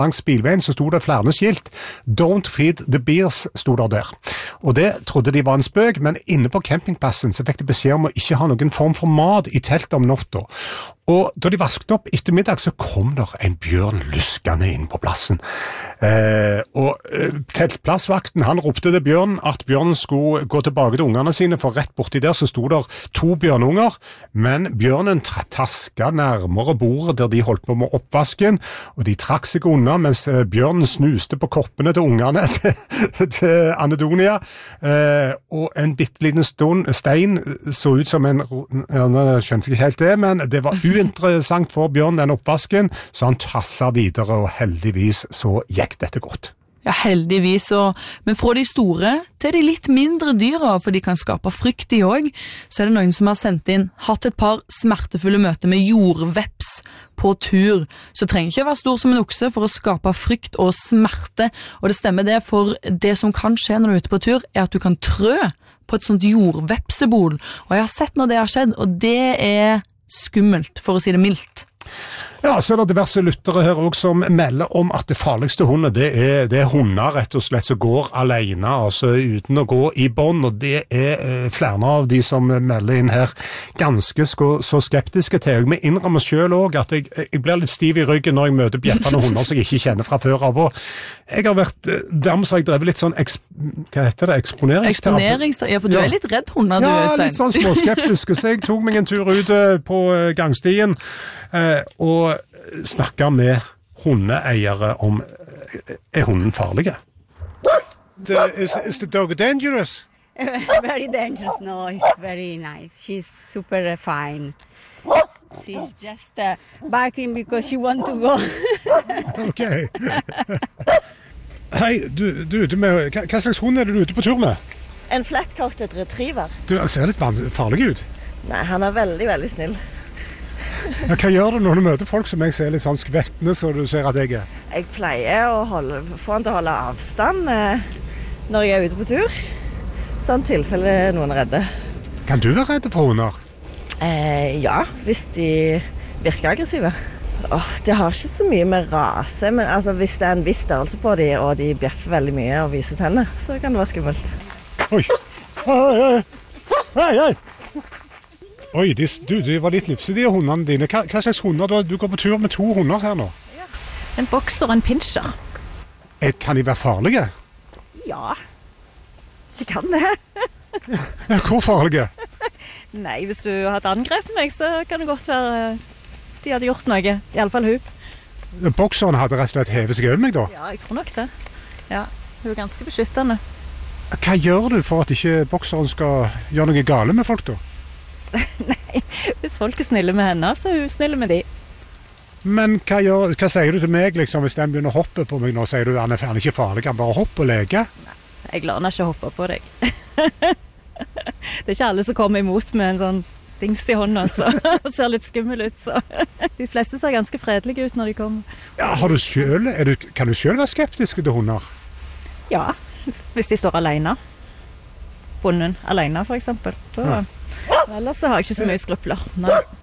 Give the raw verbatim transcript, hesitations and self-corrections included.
Langs bilveien så stod det flere skilt. Don't feed the bears, stod det der. Og det trodde de var en spøk, men inne på campingplassen så fikk de beskjed om å ikke ha noen form for mat i teltet om natta. Og da de vasket opp etter middag, så kom der en bjørn luskende inn på plassen. Eh, og eh, teltplassvakten, han ropte til bjørnen at bjørnen skulle gå tilbake til ungene sine, for rett borti der så stod der to bjørnunger, men bjørnen tasket nærmere bordet der de holdt på med oppvasken, og de trakk seg unna, mens bjørnen snuste på koppene til ungene til, til Anedonia, eh, og en bitteliten stund, stein så ut som en, jeg skjønte ikke helt det, men det var uinteressant for bjørn den oppvasken, så han tasset videre, og heldigvis så gikk dette godt. Ja, heldigvis, og, men fra de store til de litt mindre dyra, for de kan skape frykt i også, så er det noen som har sendt inn, hatt et par smertefulle møter med jordveps på tur, så trenger ikke være stor som en okse for å skape frykt og smerte, og det stemmer det, for det som kan skje når du er ute på tur, er at du kan trø på et sånt jordvepsebol, og jeg har sett når det har skjedd, og det er skummelt, for å si det mildt. Ja, så er det diverse lyttere her også som melder om at det farligste hundet, det er, det er hunder rett og slett som går alene, altså uten å gå i bånd, og det er eh, flere av de som melder inn her ganske så, så skeptiske til. Jeg må innrømme selv også at jeg, jeg blir litt stiv i ryggen når jeg møter bjeffende hunder som jeg ikke kjenner fra før av, og jeg har vært, dermed så har jeg drevet litt sånn, eks, hva heter det, eksponeringsterapi? Eksponeringsterapi, ja, for du er litt redd hunder, du, Øystein. Ja, litt sånn småskeptisk, så jeg tok meg en tur ut på gangstien, eh, og snakket med hundeeiere om, er hunden farlige? The, is, is the dog dangerous? Very dangerous, no, he's very nice. She's super fine. She's just uh, barking because she wants to go. Ok. Hei, du, du ute med, hva, hva slags hund er det du ute på tur med? En flat-coated retriever. Du ser litt farlig ut. Nei, han er veldig, veldig snill. Ja, hva gjør du når du møter folk som jeg ser litt sånn skvettende, så du ser at jeg er? Jeg pleier å holde, få han til å holde avstand eh, når jeg er ute på tur, sånn tilfelle noen er redde. Kan du være redde for hunder? Eh, ja, hvis de virker aggressive. Åh, det har ikke så mye med rase, men altså, hvis det er en viss størrelse på de, og de bjeffer veldig mye og viser tenner, så kan det være skummelt. Oi, oi, oi, oi, oi. Oi, de, du, de var litt nipse, de hundene dine. Hva, hva slags hunder? Du, du går på tur med to hunder her nå. Ja. En bokser og en pinscher. Er, kan de være farlige? Ja, de kan det. Ja, hvor farlige? Nei, hvis du hadde angrepet meg, så kan det godt være de hadde gjort noe. I alle fall hun. Bokseren hadde rett og slett hevet seg over meg da? Ja, jeg tror nok det. Ja, hun er ganske beskyttende. Hva gjør du for at ikke bokseren skal gjøre noe gale med folk da? Nei, hvis folk er snille med henne, så er hun snille med de. Men hva, gjør, hva sier du til meg liksom, hvis den begynner å hoppe på meg nå? Sier du han er ikke farlig, han bare hoppe og leke? Nei, jeg lar henne ikke hoppe på deg. Det er ikke alle som kommer imot med en sånn dings i hånda, så ser litt skummel ut. Så. De fleste ser ganske fredelige ut når de kommer. Ja, har du selv, er du, kan du selv være skeptisk til hunder? Ja, hvis de står alene. Bonden alene, for eksempel. Da, ja. Ellers så har jeg ikke så mye skrupler. Nei.